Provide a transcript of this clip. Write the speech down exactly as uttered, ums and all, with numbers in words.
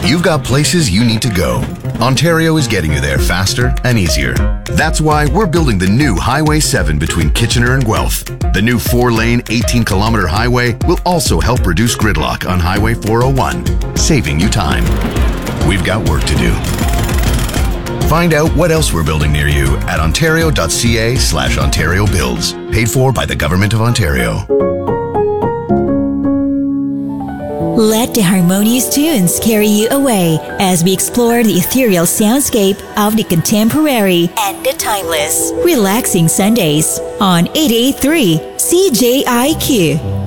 You've got places you need to go. Ontario is getting you there faster and easier. That's why we're building the new Highway seven between Kitchener and Guelph. The new four-lane, eighteen kilometer highway will also help reduce gridlock on Highway four oh one, saving you time. We've got work to do. Find out what else we're building near you at ontario.ca slash Ontario Builds. Paid for by the Government of Ontario. Let the harmonious tunes carry you away as we explore the ethereal soundscape of the contemporary and the timeless. Relaxing Sundays on eight eighty-three C J I Q.